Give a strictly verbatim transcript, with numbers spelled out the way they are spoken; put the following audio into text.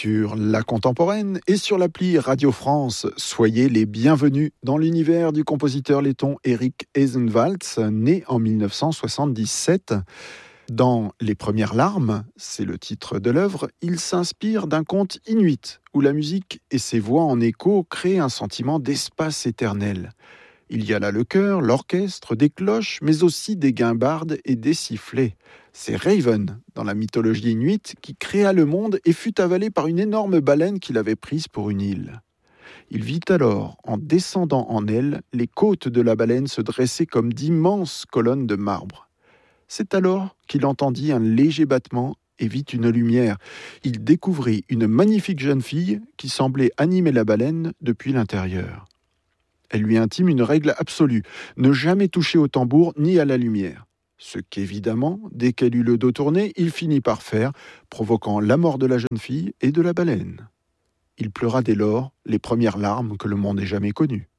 sur La Contemporaine et sur l'appli Radio France. Soyez les bienvenus dans l'univers du compositeur letton Erik Ezenvalds, né en mille neuf cent soixante-dix-sept. Dans Les Premières Larmes, c'est le titre de l'œuvre, il s'inspire d'un conte inuit où la musique et ses voix en écho créent un sentiment d'espace éternel. Il y a là le chœur, l'orchestre, des cloches, mais aussi des guimbardes et des sifflets. C'est Raven, dans la mythologie inuite, qui créa le monde et fut avalé par une énorme baleine qu'il avait prise pour une île. Il vit alors, en descendant en elle, les côtes de la baleine se dresser comme d'immenses colonnes de marbre. C'est alors qu'il entendit un léger battement et vit une lumière. Il découvrit une magnifique jeune fille qui semblait animer la baleine depuis l'intérieur. Elle lui intime une règle absolue, ne jamais toucher au tambour ni à la lumière. Ce qu'évidemment, dès qu'elle eut le dos tourné, il finit par faire, provoquant la mort de la jeune fille et de la baleine. Il pleura dès lors les premières larmes que le monde ait jamais connues.